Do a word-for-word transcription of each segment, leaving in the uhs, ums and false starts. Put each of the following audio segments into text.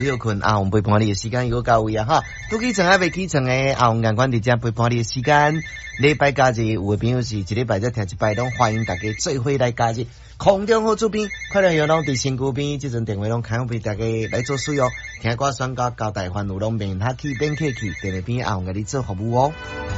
有困啊，我们陪伴你的时間又到位啊哈！都起床啊，未起床誒，啊，我眼光佇遮陪伴你的時間。禮拜假日有嘅朋友是一禮拜再聽一擺，攏歡迎大家做伙來假日。空中好主編，快樂有攏佇身軀邊，即陣電話攏開放俾大家來做使用。聽歌選歌交代煩惱攏免客氣，免客氣，電話邊啊，我甲你做服務哦。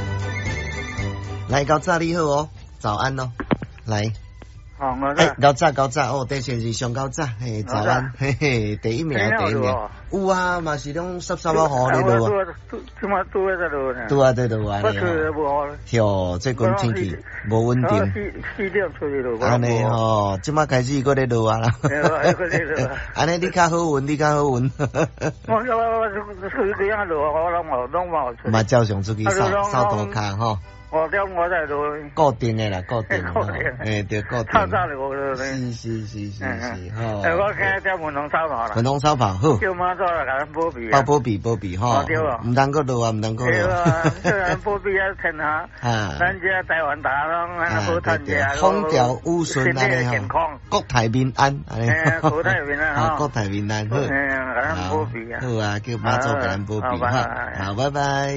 來，高早你好哦，早安哦，來。 哦，我誒，高早高早哦，第先是上高早，嘿，早安，嘿嘿，第一名第一名，有啊，嘛是攏濕濕啊，好咧落啊， 即馬拄喺度呢， 拄啊對對啊， 不是無好， 喲，最近天氣無穩定， 四四點出去落， 安尼吼，即馬開始佫咧落啊啦，安尼你較好運，你較好運， 我我我出去樣落，我攏冇攏冇出， 嘛照常出去掃掃塗骹吼。 我了我在做固定的啦，固定的，誒，對，固定。 透早就我是是是是是，吼。 誒，我今日條文龍燒跑啦。 文龍燒跑好。叫媽做嚟甲咱保庇。 包保庇保庇吼。對啊。唔通佫落啊，唔通佫落。對啊，叫咱保庇啊，天下。啊。咱這台灣大攏安尼好趁者。 風調雨順安尼吼。國泰民安安尼。 誒，國泰民安吼。 國泰民安好。 誒，甲咱保庇啊。 好啊，叫媽做甲咱保庇哈。好，拜拜。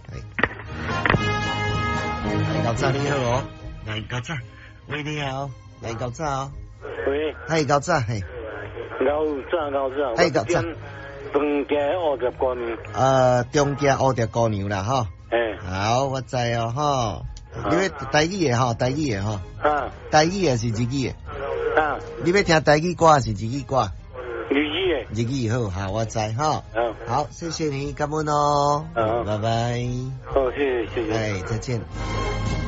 來高早你好哦，來高早，喂你好，來高早哦， 喂， 係高早係， 高早高早， 係高早， 中家烏蝶姑娘， 呃，中家烏蝶姑娘啦哈， 誒， 好，我知哦哈，你要台語嘅哈，台語嘅哈， 啊， 台語嘅是日語嘅， 啊， 你要聽台語歌是日語歌， 日語嘅， 日語好，好，我知哈， 好， 好，謝謝你，感恩哦， 好， 拜拜， 好，謝謝謝謝， 哎，再見。